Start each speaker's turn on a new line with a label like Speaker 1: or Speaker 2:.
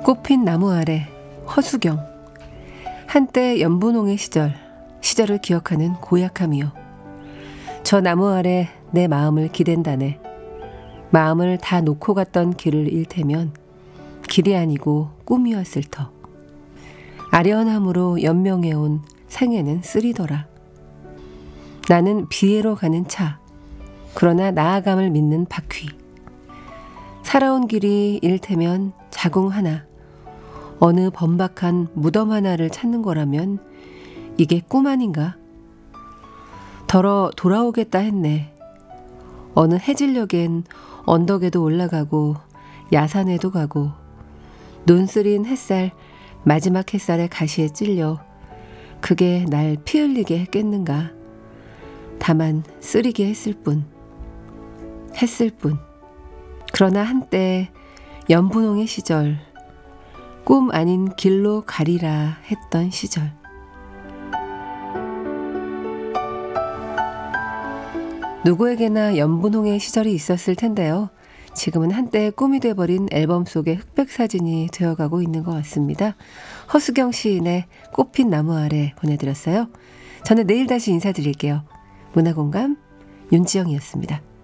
Speaker 1: 꽃핀 나무 아래 허수경. 한때 연분홍의 시절을 기억하는 고약함이요. 저 나무 아래 내 마음을 기댄다네. 마음을 다 놓고 갔던 길을 잃테면 길이 아니고 꿈이었을 터. 아련함으로 연명해온 생애는 쓰리더라. 나는 비애로 가는 차. 그러나 나아감을 믿는 바퀴. 살아온 길이 잃테면 자궁 하나, 어느 번박한 무덤 하나를 찾는 거라면 이게 꿈 아닌가? 더러 돌아오겠다 했네. 어느 해질녘엔 언덕에도 올라가고 야산에도 가고 눈 쓰린 햇살, 마지막 햇살의 가시에 찔려 그게 날 피 흘리게 했겠는가? 다만 쓰리게 했을 뿐. 그러나 한때 연분홍의 시절, 꿈 아닌 길로 가리라 했던 시절. 누구에게나 연분홍의 시절이 있었을 텐데요. 지금은 한때 꿈이 돼버린 앨범 속의 흑백 사진이 되어가고 있는 것 같습니다. 허수경 시인의 꽃핀 나무 아래 보내드렸어요. 저는 내일 다시 인사드릴게요. 문화공감 윤지영이었습니다.